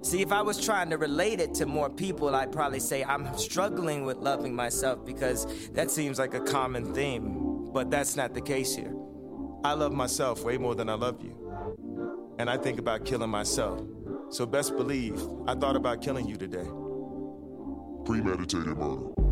See, if I was trying to relate it to more people, I'd probably say I'm struggling with loving myself because that seems like a common theme. But that's not the case here. I love myself way more than I love you. And I think about killing myself. So best believe, I thought about killing you today. Premeditated murder.